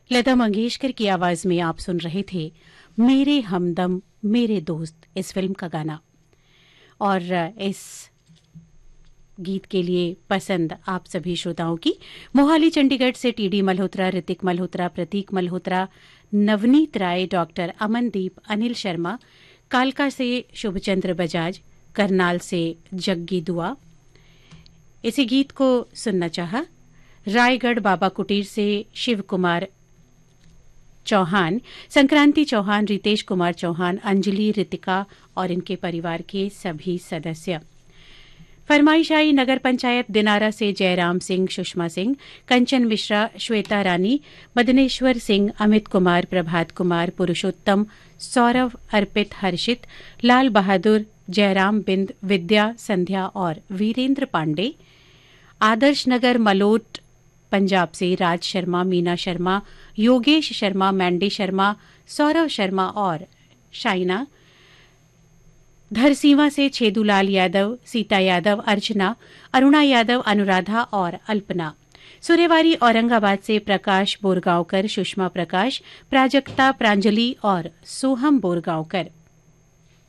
लता मंगेशकर की आवाज में आप सुन रहे थे मेरे हमदम मेरे दोस्त इस फिल्म का गाना। और इस गीत के लिए पसंद आप सभी श्रोताओं की मोहाली चंडीगढ़ से टीडी मल्होत्रा, ऋतिक मल्होत्रा, प्रतीक मल्होत्रा, नवनीत राय, डॉक्टर अमनदीप, अनिल शर्मा, कालका से शुभचंद्र बजाज, करनाल से जग्गी दुआ इसी गीत को सुनना चाहा। रायगढ़ बाबा कुटीर से शिव कुमार चौहान, संक्रांति चौहान, रितेश कुमार चौहान, अंजलि, रितिका और इनके परिवार के सभी सदस्य। फरमाइश आई नगर पंचायत दिनारा से जयराम सिंह, सुषमा सिंह, कंचन मिश्रा, श्वेता रानी, मदनेश्वर सिंह, अमित कुमार, प्रभात कुमार, पुरुषोत्तम, सौरभ, अर्पित, हर्षित, लाल बहादुर, जयराम बिंद, विद्या, संध्या और वीरेंद्र पांडे। आदर्श नगर मलोट पंजाब से राज शर्मा, मीना शर्मा, योगेश शर्मा, मैंडी शर्मा, सौरव शर्मा और शाइना। धरसीवा से छेदूलाल यादव, सीता यादव, अर्चना, अरुणा यादव, अनुराधा और अल्पना। सूर्यवारी औरंगाबाद से प्रकाश बोरगांवकर, सुषमा प्रकाश, प्राजक्ता, प्रांजलि और सोहम बोरगांवकर।